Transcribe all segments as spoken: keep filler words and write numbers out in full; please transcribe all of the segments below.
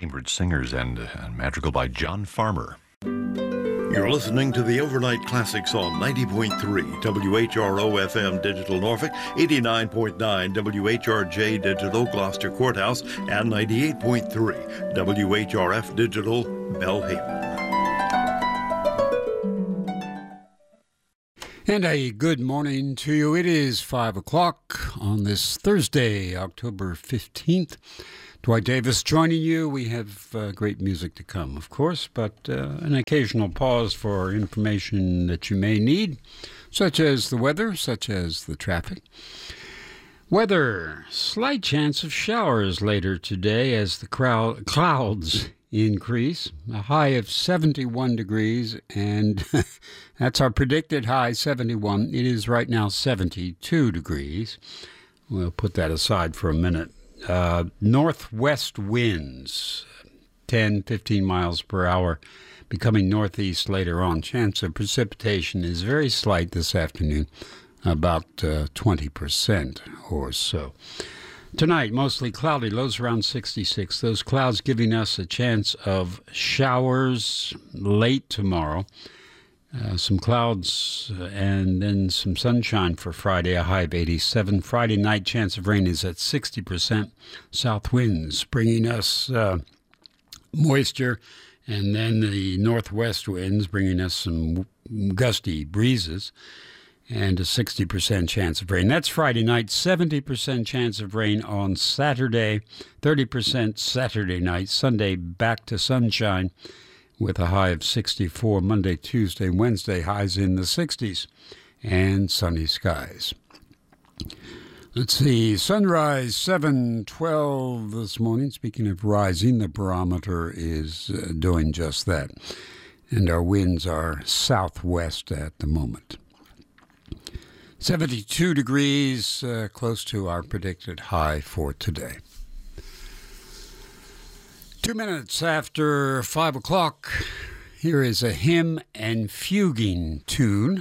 Cambridge Singers and, and Madrigal by John Farmer. You're listening to the Overnight Classics on ninety point three W H R O F M Digital Norfolk, eighty-nine point nine W H R J Digital Gloucester Courthouse, and ninety-eight point three W H R F Digital Belhaven. And a good morning to you. It is five o'clock on this Thursday, October fifteenth. Dwight Davis joining you. We have uh, great music to come, of course, but uh, an occasional pause for information that you may need, such as the weather, such as the traffic. Weather, slight chance of showers later today as the crowd, clouds increase. A high of seventy-one degrees, and that's our predicted high, seventy-one. It is right now seventy-two degrees. We'll put that aside for a minute. Uh, northwest winds, ten, fifteen miles per hour, becoming northeast later on. Chance of precipitation is very slight this afternoon, about uh, twenty percent or so. Tonight, mostly cloudy, lows around sixty-six. Those clouds giving us a chance of showers late tomorrow. Uh, some clouds uh, and then some sunshine for Friday, a high of eighty-seven. Friday night, chance of rain is at sixty percent. South winds bringing us uh, moisture, and then the northwest winds bringing us some gusty breezes, and a sixty percent chance of rain. That's Friday night. seventy percent chance of rain on Saturday, thirty percent Saturday night. Sunday, back to sunshine with a high of sixty-four. Monday, Tuesday, Wednesday, highs in the sixties and sunny skies. Let's see, sunrise seven twelve this morning. Speaking of rising, the barometer is uh, doing just that. And our winds are southwest at the moment. seventy-two degrees, uh, close to our predicted high for today. Two minutes after five o'clock, here is a hymn and fuguing tune.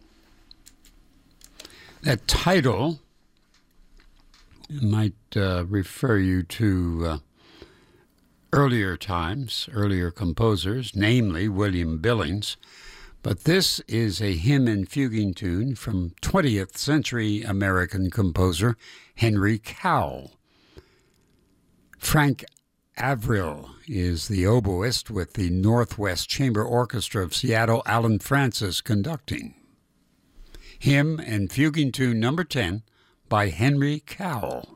That title might uh, refer you to uh, earlier times, earlier composers, namely William Billings. But this is a hymn and fuguing tune from twentieth century American composer Henry Cowell. Frank Avril is the oboist with the Northwest Chamber Orchestra of Seattle, Alan Francis conducting. Hymn and fuguing tune number ten by Henry Cowell.